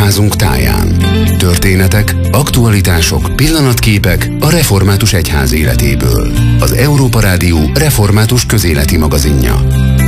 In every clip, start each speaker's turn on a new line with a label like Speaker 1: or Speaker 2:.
Speaker 1: egyházunk táján. Történetek, aktualitások, pillanatképek a református egyház életéből. Az Európa Rádió református közéleti magazinja.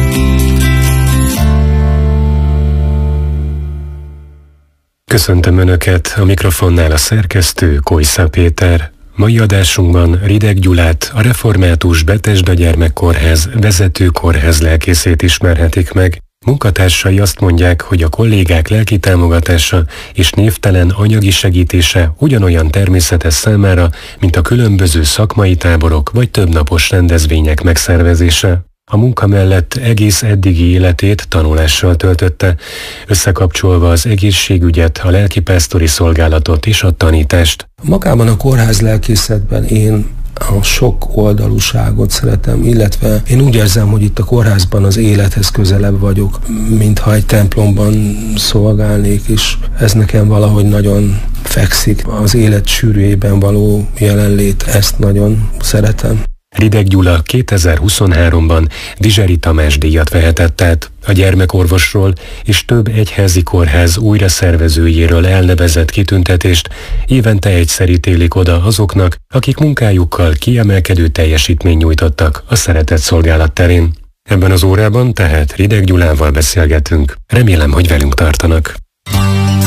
Speaker 2: Köszöntöm Önöket, a mikrofonnál a szerkesztő, Kojszá Péter. Mai adásunkban Rideg Gyulát, a Református Betesda Gyermekkórház vezető kórház lelkészét ismerhetik meg. Munkatársai azt mondják, hogy a kollégák lelki támogatása és névtelen anyagi segítése ugyanolyan természetes számára, mint a különböző szakmai táborok vagy többnapos rendezvények megszervezése. A munka mellett egész eddigi életét tanulással töltötte, összekapcsolva az egészségügyet, a lelkipásztori szolgálatot és a tanítást.
Speaker 3: Magában a kórház lelkészetben én a sok oldalúságot szeretem, illetve én úgy érzem, hogy itt a kórházban az élethez közelebb vagyok, mintha egy templomban szolgálnék, és ez nekem valahogy nagyon fekszik. Az élet sűrűjében való jelenlét, ezt nagyon szeretem.
Speaker 2: Rideg Gyula 2023-ban Vizseri Tamás díjat vehetett át. A gyermekorvosról és több egyházi kórház újraszervezőjéről elnevezett kitüntetést évente egyszer ítélik oda azoknak, akik munkájukkal kiemelkedő teljesítményt nyújtottak a szeretett szolgálat terén. Ebben az órában tehát Rideg Gyulával beszélgetünk. Remélem, hogy velünk tartanak.